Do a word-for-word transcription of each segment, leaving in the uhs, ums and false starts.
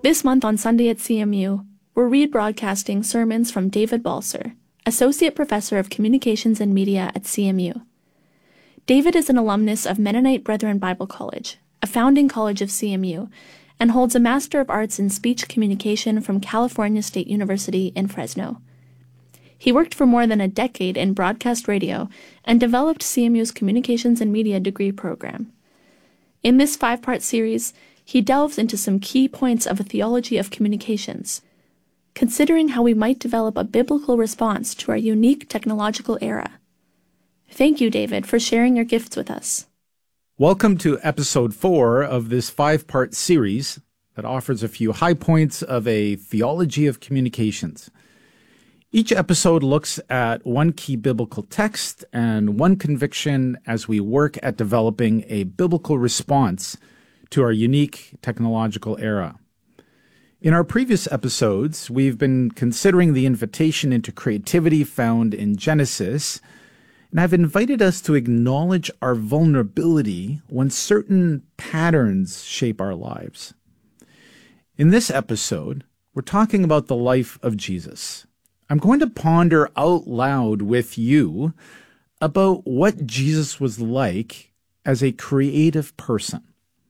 This month on Sunday at C M U, we're rebroadcasting sermons from David Balser, Associate Professor of Communications and Media at C M U. David is an alumnus of Mennonite Brethren Bible College, a founding college of C M U, and holds a Master of Arts in Speech Communication from California State University in Fresno. He worked for more than a decade in broadcast radio and developed C M U's Communications and Media degree program. In this five-part series, he delves into some key points of a theology of communications, considering how we might develop a biblical response to our unique technological era. Thank you, David, for sharing your gifts with us. Welcome to episode four of this five-part series that offers a few high points of a theology of communications. Each episode looks at one key biblical text and one conviction as we work at developing a biblical response to our unique technological era. In our previous episodes, we've been considering the invitation into creativity found in Genesis, and I've invited us to acknowledge our vulnerability when certain patterns shape our lives. In this episode, we're talking about the life of Jesus. I'm going to ponder out loud with you about what Jesus was like as a creative person.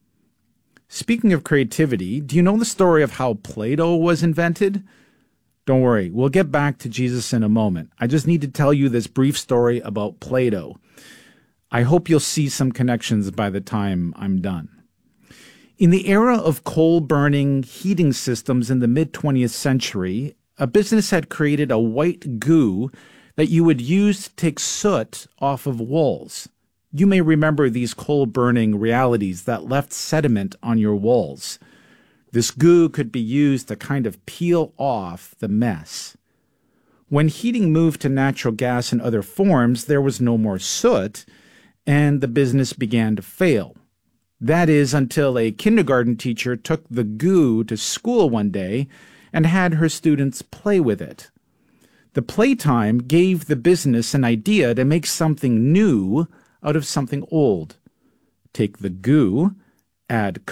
Speaking of creativity, do you know the story of how Play-Doh was invented? Don't worry, we'll get back to Jesus in a moment. I just need to tell you this brief story about Play-Doh. I hope you'll see some connections by the time I'm done. In the era of coal-burning heating systems in the mid-twentieth century, a business had created a white goo that you would use to take soot off of walls. You may remember these coal-burning realities that left sediment on your walls. This goo could be used to kind of peel off the mess. When heating moved to natural gas and other forms, there was no more soot, and the business began to fail. That is, until a kindergarten teacher took the goo to school one day and had her students play with it. The playtime gave the business an idea to make something new out of something old. Take the goo, add